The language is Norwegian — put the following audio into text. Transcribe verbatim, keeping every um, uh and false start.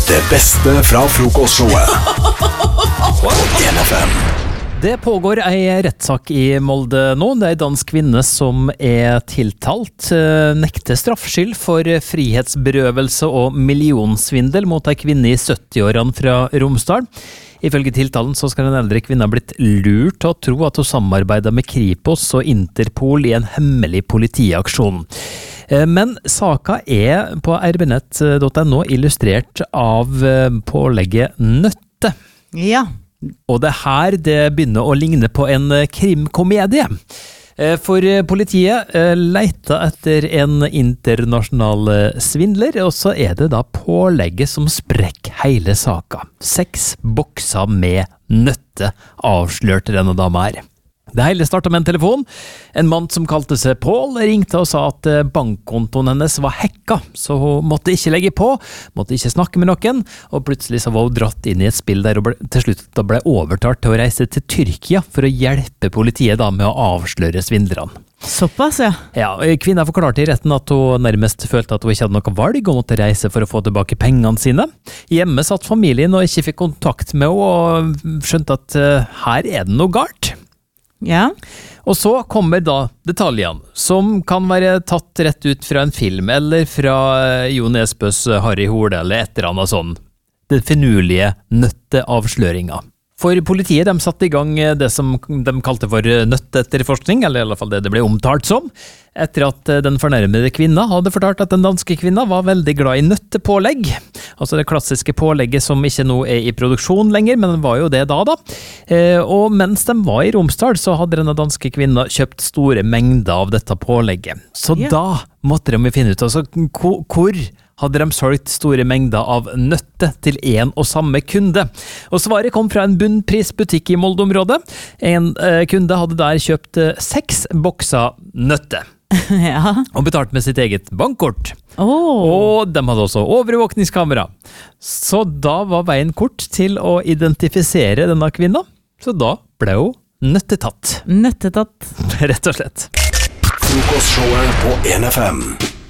Det beste fra frokostshowet på en F M. Det pågår ei rettssak i Molde nå. Det er ei dansk kvinne som er tiltalt. Nekter straffskyld for frihetsberøvelse og millionsvindel mot ei kvinne i sytti-årene fra Romsdal. Ifølge tiltalen så skal den eldre kvinna blitt lurt til å tro at hun samarbeider med Kripos og Interpol i en hemmelig politiaksjon. Men saka er på r b nett punktum n o illustrert av pålegget Nøtte. Ja. Og det her det begynner å ligne på en krimkomedie. For politiet leter etter en internasjonal svindler, og så er det da pålegget som sprekker hele saka. Seks bokser med nøtte avslørte denne dama her. Det hele startet med en telefon. En mann som kalte seg Paul ringte og sa at bankkontoen hennes var hacka, så hun måtte ikke legge på, måtte ikke snakke med noen, og plutselig så var hun dratt inn i et spill der hun ble, til slutt da ble overtalt til å reise til Tyrkia for å hjelpe politiet da med å avsløre svindlerne. Såpass, ja. Ja, kvinna forklarte i retten at hun nærmest følte at hun ikke hadde noe valg og måtte reise for å få tilbake pengene sine. Hjemme satt familien og ikke fikk kontakt med henne og skjønte at uh, her er det noe galt. Ja. Og så kommer da detaljene, som kan være tatt rett ut fra en film, eller fra Jo Nesbøs Harry Hole, eller et eller annet sånn. Den finurlige nøtteavsløringa. For politiet de satte i gang det som de kalte for nøtteetterforskning, eller i alle fall det det ble omtalt som, etter at den fornærmede kvinna hadde fortalt at den danske kvinna var veldig glad i nøttepålegg. Altså det klassiske pålegget som ikke nå er i produksjon lenger, men den var jo det da da. Og mens de var i Romsdal, så hadde denne danske kvinna kjøpt store mengder av dette pålegget. Så ja. Da måtte de finne ut, altså hvor hadde de solgt store mengder av nøtte til en og samme kunde. Og svaret kom fra en bunnprisbutikk i Molde-området. En eh, kunde hadde der kjøpt eh, seks bokser nøtte. Ja. Og betalt med sitt eget bankkort. Oh. Og de hadde også overvåkningskamera. Så da var veien kort til å identifisere denne kvinna. Så da ble hun nøttetatt. Nøttetatt. Rett og slett. Frokostshowet på en F M.